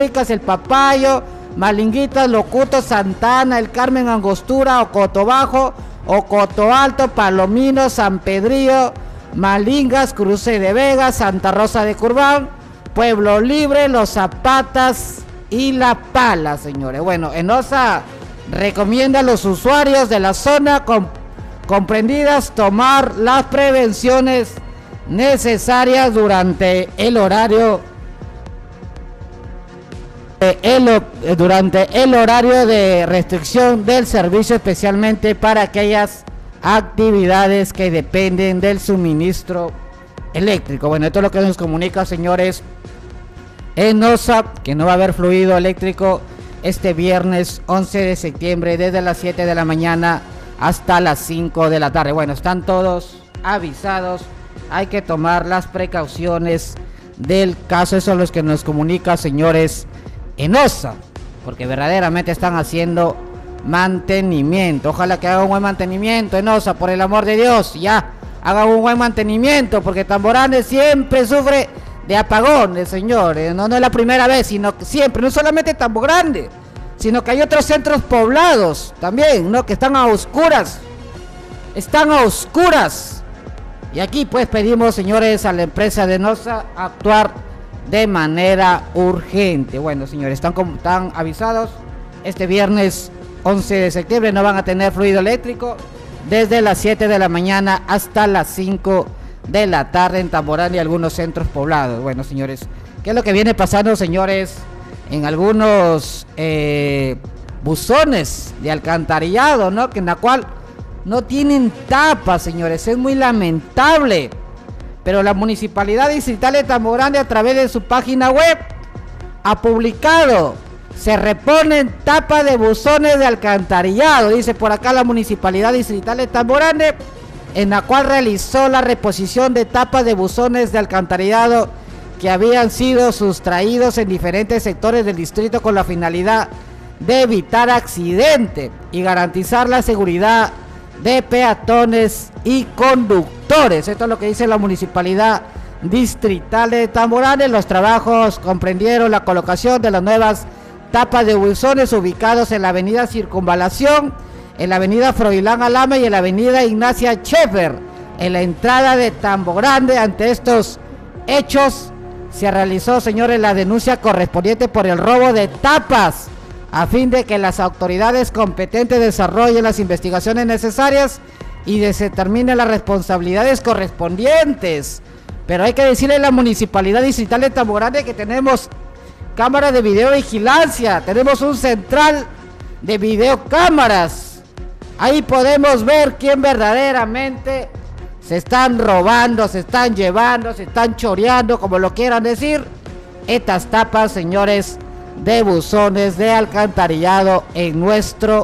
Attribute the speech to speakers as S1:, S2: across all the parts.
S1: El Papayo, Malinguitas, Locuto, Santana, El Carmen, Angostura, Ocoto Bajo, Ocoto Alto, Palomino, San Pedrillo, Malingas, Cruce de Vega, Santa Rosa de Curbán, Pueblo Libre, Los Zapatas y La Pala, señores. Bueno, ENOSA recomienda a los usuarios de la zona comprendidas tomar las prevenciones necesarias durante el horario de restricción del servicio, especialmente para aquellas actividades que dependen del suministro eléctrico. Bueno, esto es lo que nos comunica, señores, ENOSA, que no va a haber fluido eléctrico este viernes 11 de septiembre desde las 7 de la mañana hasta las 5 de la tarde. Bueno, están todos avisados, hay que tomar las precauciones del caso. Eso es lo que nos comunica, señores, ENOSA, porque verdaderamente están haciendo mantenimiento. Ojalá que hagan un buen mantenimiento, ENOSA, por el amor de Dios, ya hagan un buen mantenimiento, porque Tamborane siempre sufre de apagones, señores. No es la primera vez, sino que siempre, no solamente Tambo Grande, sino que hay otros centros poblados también, ¿no?, que están a oscuras, y aquí pues pedimos, señores, a la empresa de ENOSA actuar de manera urgente. Bueno, señores, están avisados, este viernes 11 de septiembre no van a tener fluido eléctrico desde las 7 de la mañana hasta las 5 de la tarde en Tamborán y algunos centros poblados. Bueno, señores, ¿qué es lo que viene pasando, señores, en algunos buzones de alcantarillado, ¿no?, que en la cual no tienen tapa, señores? Es muy lamentable. Pero la Municipalidad Distrital de Tambo Grande, a través de su página web, ha publicado: se reponen tapas de buzones de alcantarillado. Dice por acá la Municipalidad Distrital de Tambo Grande, en la cual realizó la reposición de tapas de buzones de alcantarillado que habían sido sustraídos en diferentes sectores del distrito con la finalidad de evitar accidentes y garantizar la seguridad de peatones y conductores. Esto es lo que dice la Municipalidad Distrital de Tambo Grande. Los trabajos comprendieron la colocación de las nuevas tapas de buzones ubicados en la avenida Circunvalación, en la avenida Froilán Alame y en la avenida Ignacia Schaeffer, en la entrada de Tambo Grande. Ante estos hechos se realizó, señores, la denuncia correspondiente por el robo de tapas, a fin de que las autoridades competentes desarrollen las investigaciones necesarias y determinen las responsabilidades correspondientes. Pero hay que decirle a la Municipalidad Distrital de Tambo Grande que tenemos cámaras de videovigilancia, tenemos un central de videocámaras. Ahí podemos ver quién verdaderamente se están robando, se están llevando, se están choreando, como lo quieran decir, estas tapas, señores, de buzones de alcantarillado en nuestro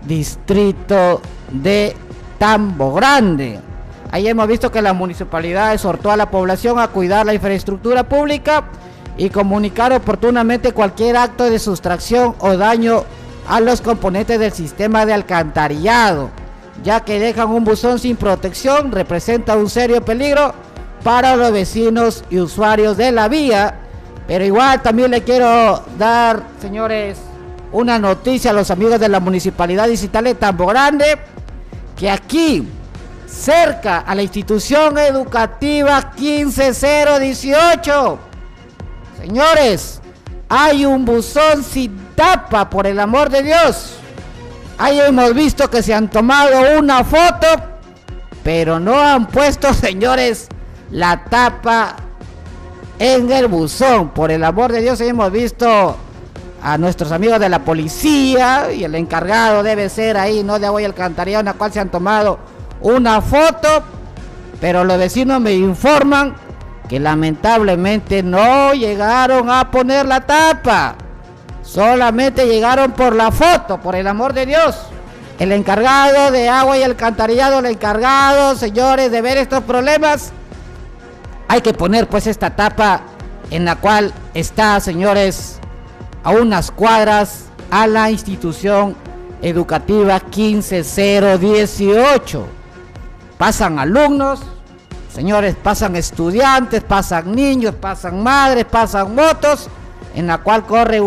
S1: distrito de Tambo Grande. Ahí hemos visto que la municipalidad exhortó a la población a cuidar la infraestructura pública y comunicar oportunamente cualquier acto de sustracción o daño a los componentes del sistema de alcantarillado, ya que dejan un buzón sin protección representa un serio peligro para los vecinos y usuarios de la vía. Pero igual también le quiero dar, señores, una noticia a los amigos de la Municipalidad Distrital de Tambo Grande, que aquí, cerca a la institución educativa 15018, señores, hay un buzón sin tapa, por el amor de Dios. Ahí hemos visto que se han tomado una foto, pero no han puesto, señores, la tapa en el buzón. Por el amor de Dios, hemos visto a nuestros amigos de la policía, y el encargado debe ser ahí, no de agua y alcantarillado, en la cual se han tomado una foto, pero los vecinos me informan que lamentablemente no llegaron a poner la tapa, solamente llegaron por la foto. Por el amor de Dios, el encargado de agua y alcantarillado, el encargado, señores, de ver estos problemas, hay que poner pues esta tapa, en la cual está, señores, a unas cuadras a la institución educativa 15018. Pasan alumnos, señores, pasan estudiantes, pasan niños, pasan madres, pasan motos, en la cual corre